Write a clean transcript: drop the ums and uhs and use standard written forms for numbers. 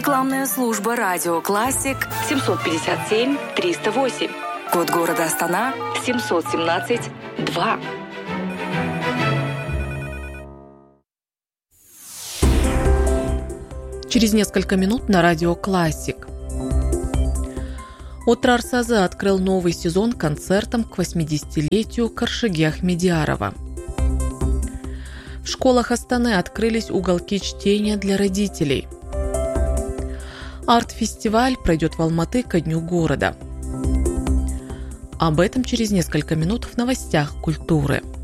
Рекламная служба «Радио Классик» 757 308. Код города Астана 717 2. Через несколько минут на Радио Классик. Отрар Сазы открыл новый сезон концертом к 80-летию Каршыги Ахмедиярова. В школах Астаны открылись уголки чтения для родителей. Арт-фестиваль пройдет в Алматы ко Дню города. Об этом через несколько минут в новостях культуры.